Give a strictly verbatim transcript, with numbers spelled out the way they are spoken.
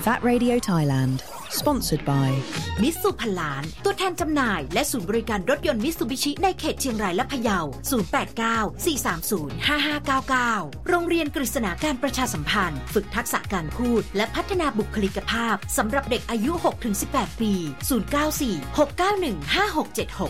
That Radio Thailand Sponsored by มิตซูพันล้านตัวแทนจำหน่ายและศูนย์บริการรถยนต์มิตซูบิชิในเขตเชียงรายและพะเยา ศูนย์ แปด เก้า สี่ สาม ศูนย์ ห้า ห้า เก้า เก้า โรงเรียนกฤษณาการประชาสัมพันธ์ฝึกทักษะการพูดและพัฒนาบุคลิกภาพสำหรับเด็กอายุ หกถึงสิบแปด ปี ศูนย์ เก้า สี่ หก เก้า หนึ่ง ห้า หก เจ็ด หก